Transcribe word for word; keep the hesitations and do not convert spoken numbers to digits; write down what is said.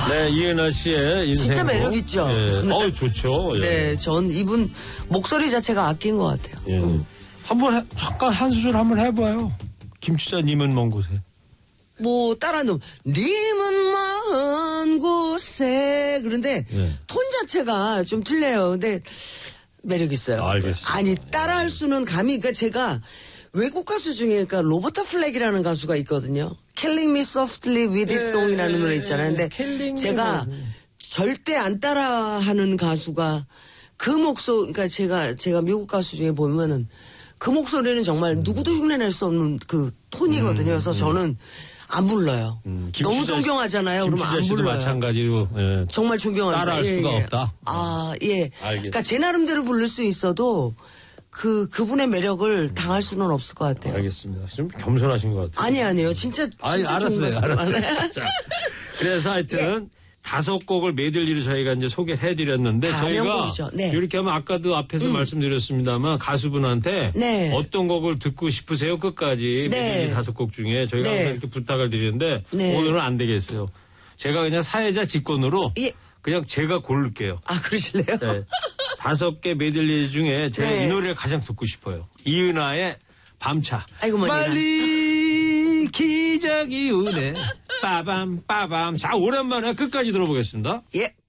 네, 이은하 씨의 인생. 진짜 매력 있죠. 예. 어, 좋죠. 예. 네, 전 이분 목소리 자체가 아낀 것 같아요. 예. 음. 한번 해, 잠깐 한 수절 한번 해봐요. 김추자님은 먼 곳에. 뭐 따라 놓 님은 먼 곳에 그런데 예. 톤 자체가 좀 틀려요. 근데 매력 있어요. 알겠습니다. 아니 따라할 수는 감이 그러니까 제가 외국 가수 중에 그러니까 로버타 플렉이라는 가수가 있거든요. Killing Me Softly with This 예, Song이라는 노래 있잖아요. 근데 Killing 제가 Me. 절대 안 따라하는 가수가 그 목소 그러니까 제가 제가 미국 가수 중에 보면은 그 목소리는 정말 음. 누구도 흉내낼 수 없는 그 톤이거든요. 그래서 저는 안 불러요. 음, 너무 김추자 존경하잖아요. 씨, 그러면 안 김추자 씨도 불러요. 마찬가지로. 예. 정말 존경합니다. 따라할 예, 수가 예. 없다. 아, 예. 알겠습니다. 그러니까 제 나름대로 부를 수 있어도 그 그분의 매력을 당할 수는 없을 것 같아요. 알겠습니다. 좀 겸손하신 것 같아요. 아니 아니요. 진짜 진짜 아니, 알았어요. 좋은 알았어요. 말씀. 자, 그래서 하여튼 다섯 곡을 메들리로 저희가 이제 소개해드렸는데 다 저희가 명곡이죠. 네. 이렇게 하면 아까도 앞에서 말씀드렸습니다만 가수분한테 네. 어떤 곡을 듣고 싶으세요? 끝까지 네. 메들리 다섯 곡 중에 저희가 네. 항상 이렇게 부탁을 드리는데 네. 오늘은 안 되겠어요. 제가 그냥 사회자 직권으로 예. 그냥 제가 고를게요. 아 그러실래요? 네. 다섯 개 메들리 중에 제가 네. 이 노래를 가장 듣고 싶어요. 이은하의 밤차. 아이고, 머니나. 빨리 기적이 오네. 빠밤 빠밤. 자, 오랜만에 끝까지 들어보겠습니다. 예.